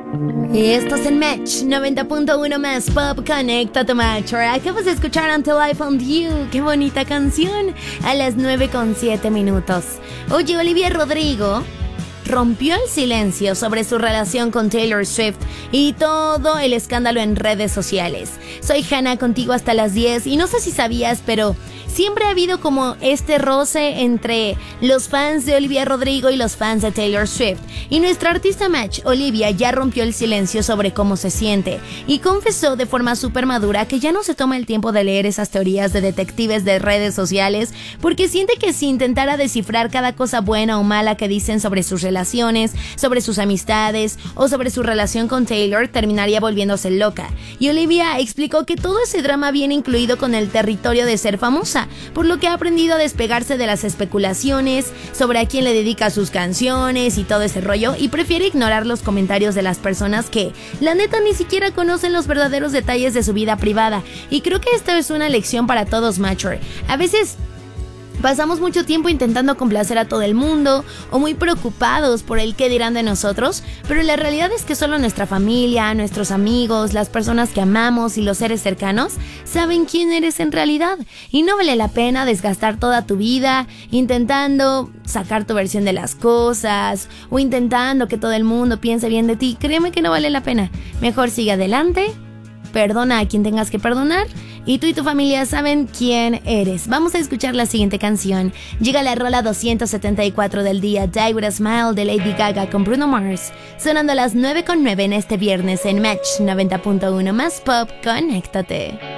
Esto es el Match 90.1 más Pop. Conéctate, Match. Acabas de escuchar Until I Found You. Qué bonita canción. A las 9:07. Oye, Olivia Rodrigo rompió el silencio sobre su relación con Taylor Swift y todo el escándalo en redes sociales. Soy Hannah, contigo hasta las 10 y no sé si sabías, pero siempre ha habido como este roce entre los fans de Olivia Rodrigo y los fans de Taylor Swift. Y nuestra artista Match, Olivia, ya rompió el silencio sobre cómo se siente y confesó de forma súper madura que ya no se toma el tiempo de leer esas teorías de detectives de redes sociales porque siente que si intentara descifrar cada cosa buena o mala que dicen sobre sus relaciones, sobre sus amistades o sobre su relación con Taylor, terminaría volviéndose loca. Y Olivia explicó que todo ese drama viene incluido con el territorio de ser famosa, por lo que ha aprendido a despegarse de las especulaciones sobre a quién le dedica sus canciones y todo ese rollo, y prefiere ignorar los comentarios de las personas que, la neta, ni siquiera conocen los verdaderos detalles de su vida privada. Y creo que esta es una lección para todos, Matcher. A veces pasamos mucho tiempo intentando complacer a todo el mundo o muy preocupados por el qué dirán de nosotros, pero la realidad es que solo nuestra familia, nuestros amigos, las personas que amamos y los seres cercanos saben quién eres en realidad, y no vale la pena desgastar toda tu vida intentando sacar tu versión de las cosas o intentando que todo el mundo piense bien de ti. Créeme que no vale la pena. Mejor sigue adelante, perdona a quien tengas que perdonar, y tú y tu familia saben quién eres. Vamos a escuchar la siguiente canción. Llega la rola 274 del día, Die With A Smile, de Lady Gaga con Bruno Mars, sonando a las 9:09 en este viernes en Match 90.1 más Pop. Conéctate.